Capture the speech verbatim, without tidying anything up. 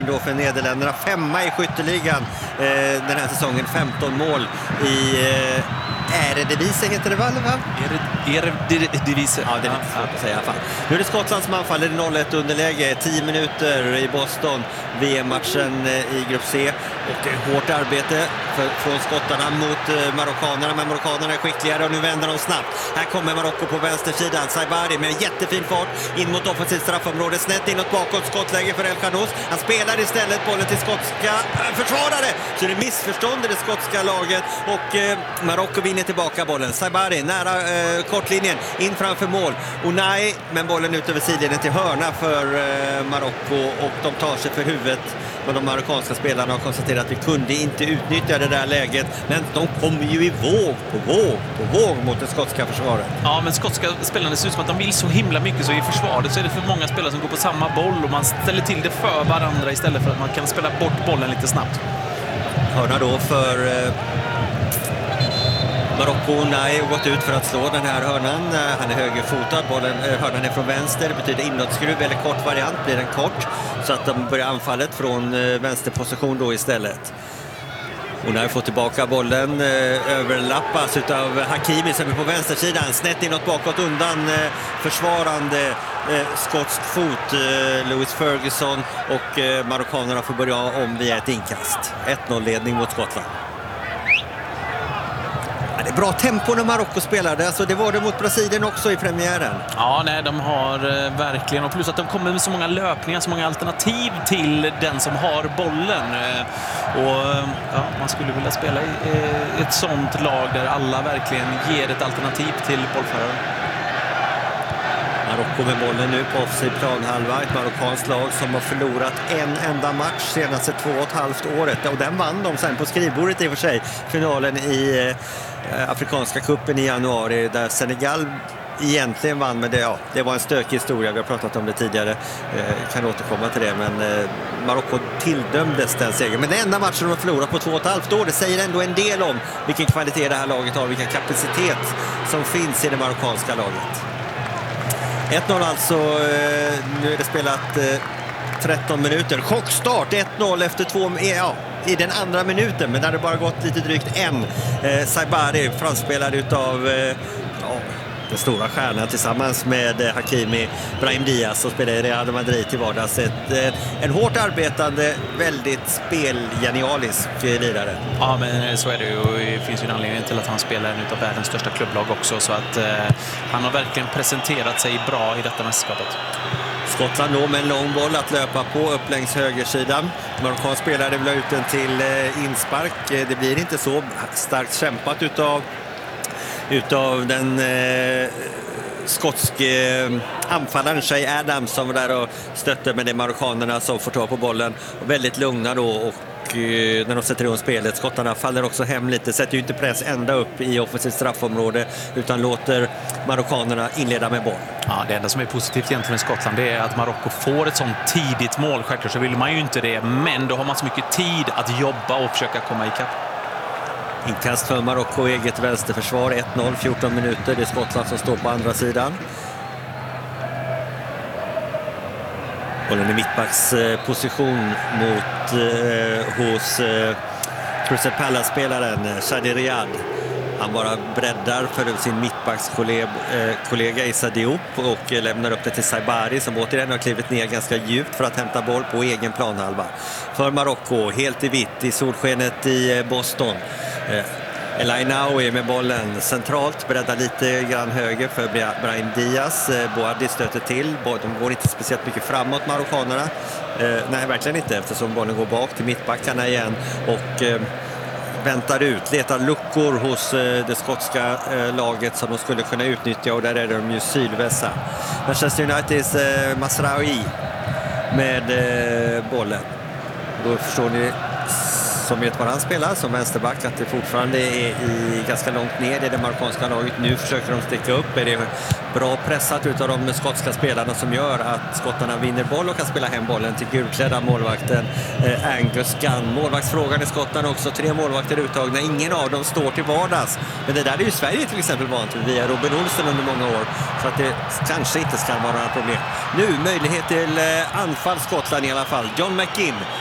Då för Nederländerna, femma i skytteligan eh, den här säsongen, femton mål i eh, Eredivisie heter det väl, va? Eredivisie. Ja, det är lite svårt att säga i alla fall. Nu är det Skottland som anfaller, noll ett underläge, tio minuter i Boston, V M-matchen i grupp C. Och det är hårt arbete för, från skottarna mot eh, marockanerna, men marockanerna är skickligare och nu vänder de snabbt. Här kommer Marocko på vänstersidan, Saibari med en jättefin fart in mot offensivt straffområde, snett inåt bakåt, skottläge för El Khanous. Han spelar istället bollen till skotska äh, försvarare, så det är missförstånd i det skotska laget och eh, Marocko vinner tillbaka bollen. Saibari nära eh, kortlinjen, in framför mål. Unai, men bollen ut över sidlinjen till hörna för eh, Marocko och de tar sig för huvudet. Men de marockanska spelarna har konstaterat att vi kunde inte utnyttja det där läget. Men de kommer ju i våg på våg på våg mot det skotska försvaret. Ja, men skotska spelarna ser ut som att de vill så himla mycket, så i försvaret så är det för många spelare som går på samma boll och man ställer till det för varandra istället för att man kan spela bort bollen lite snabbt. Hörna då för eh, Marocko. Nej, har gått ut för att slå den här hörnan. Han är högerfotad, bollen, hörnan är från vänster. Det betyder inåtskruv eller kort variant, blir den kort. Så att de börjar anfallet från vänsterposition då istället. Och när får tillbaka bollen, eh, överlappas utav Hakimi som är på vänstersidan. Snett inåt bakåt undan eh, försvarande eh, skotsk fot, eh, Lewis Ferguson. Och eh, marockanerna får börja om via ett inkast. ett noll-ledning mot Skottland. Det är bra tempo när Marocko spelade, alltså det var det mot Brasilien också i premiären. Ja, nej, de har eh, verkligen, och plus att de kommer med så många löpningar, så många alternativ till den som har bollen. Eh, och ja, man skulle vilja spela i eh, ett sånt lag där alla verkligen ger ett alternativ till bollföraren. Marocko med bollen nu på offside planhalva, ett marockanskt lag som har förlorat en enda match senaste två och ett halvt året. Och den vann de sen på skrivbordet i och för sig, finalen i eh, Afrikanska kuppen i januari där Senegal egentligen vann, men det, ja, det var en stökig historia, vi har pratat om det tidigare, eh, kan återkomma till det, men eh, Marocko tilldömdes den segern. Men den enda matchen de har förlorat på två och ett halvt år, det säger ändå en del om vilken kvalitet det här laget har, vilken kapacitet som finns i det marockanska laget. ett noll alltså, nu är det spelat tretton minuter. Chockstart, ett noll efter två, ja, i den andra minuten, men där det bara gått lite drygt en. Eh, Saibari, framspelad utav eh, ja, den stora stjärnan tillsammans med Hakimi, Brahim Diaz, och spelar i Real Madrid till vardags. Ett, eh, en hårt arbetande, väldigt spelgenialisk lirare. Ja, men så är det ju, och det finns ju en anledning till att han spelar en utav världens största klubblag också, så att eh, han har verkligen presenterat sig bra i detta mästerskapet. Skottland då med en lång boll att löpa på upp längs högersidan. Marockan spelare vill ha ut den till eh, inspark. Det blir inte så starkt kämpat utav, utav den eh, skotske eh, anfallaren Shay Adams som var där och stötte, med de marockanerna som får ta på bollen. Och väldigt lugna då, och när de sätter igång spelet. Skottarna faller också hem lite, sätter ju inte press ända upp i offensivt straffområde utan låter marockanerna inleda med boll. Ja, det enda som är positivt egentligen med Skottland, det är att Marocko får ett sånt tidigt mål. Självklart så vill man ju inte det, men då har man så mycket tid att jobba och försöka komma ikapp. Inkast för Marocko, eget vänsterförsvar, ett noll, fjorton minuter. Det är Skottland som står på andra sidan. Bollen i mittbacksposition mot eh, hos eh, Crystal Palace-spelaren Shadi Riyad. Han bara breddar för sin mittbackskollega Issa Diop och lämnar upp det till Saibari som återigen har klivit ner ganska djupt för att hämta boll på egen planhalva. För Marocko, helt i vitt i solskenet i Boston. El Ainaoui med bollen centralt, breddar lite grann höger för Brahim Diaz. Boadi stöter till, de går inte speciellt mycket framåt, marockanerna. Nej, verkligen inte, eftersom bollen går bak till mittbackarna igen och väntar ut, letar luckor hos eh, det skotska eh, laget som de skulle kunna utnyttja, och där är de ju sylvässa. Manchester Uniteds eh, Masraoui med eh, bollen. Då förstår ni som vet var han spelar som vänsterback att det fortfarande är i ganska långt ner i det marockanska laget. Nu försöker de sticka upp. Är det Bra pressat utav de skotska spelarna som gör att skottarna vinner boll och kan spela hem bollen till gulklädda målvakten eh, Angus Gunn. Målvaktsfrågan i Skottland också. Tre målvakter uttagna. Ingen av dem står till vardags. Men det där är ju Sverige till exempel vant via Robin Olsen under många år. Så att det kanske inte ska vara några problem. Nu möjlighet till eh, anfall Skottland i alla fall. John McGinn